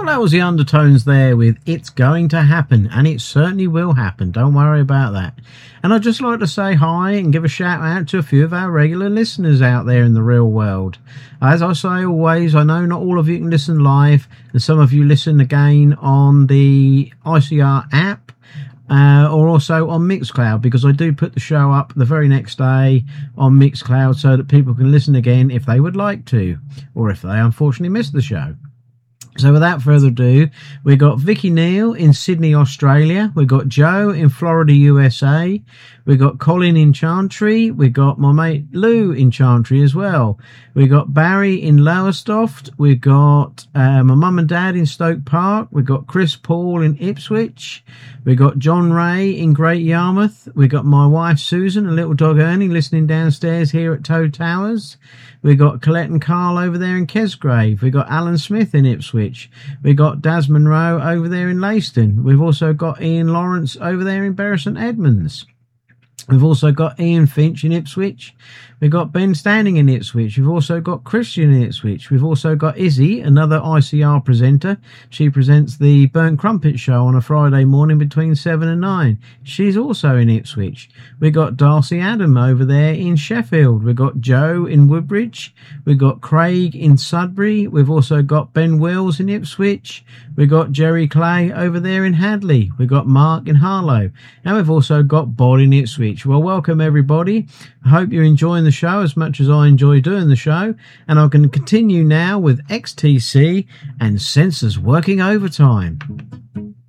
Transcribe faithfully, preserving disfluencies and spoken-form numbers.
Well, that was the Undertones there with It's Going to Happen, and it certainly will happen. Don't worry about that. And I'd just like to say hi and give a shout out to a few of our regular listeners out there in the real world. As I say always, I know not all of you can listen live, and some of you listen again on the I C R app. Uh, or also on Mixcloud, because I do put the show up the very next day on Mixcloud so that people can listen again if they would like to, or if they unfortunately missed the show. So without further ado, we've got Vicky Neal in Sydney, Australia. We've got Joe in Florida, U S A. We've got Colin in Chantry. We've got my mate Lou in Chantry as well. We've got Barry in Lowestoft. We've got uh, my mum and dad in Stoke Park. We've got Chris Paul in Ipswich. We've got John Ray in Great Yarmouth. We've got my wife Susan and little dog Ernie listening downstairs here at Toad Towers. We've got Colette and Carl over there in Kesgrave. We've got Alan Smith in Ipswich. We've got Daz Monroe over there in Leyston. We've also got Ian Lawrence over there in Bury St Edmunds. We've also got Ian Finch in Ipswich. We've got Ben Standing in Ipswich. We've also got Christian in Ipswich. We've also got Izzy, another I C R presenter. She presents the Burnt Crumpet Show on a Friday morning between seven and nine. She's also in Ipswich. We've got Darcy Adam over there in Sheffield. We've got Joe in Woodbridge. We've got Craig in Sudbury. We've also got Ben Wills in Ipswich. We've got Jerry Clay over there in Hadley. We've got Mark in Harlow. And we've also got Bod in Ipswich. Well, welcome everybody. I hope you're enjoying the show as much as I enjoy doing the show, and I'm going to continue now with X T C and Sensors Working Overtime.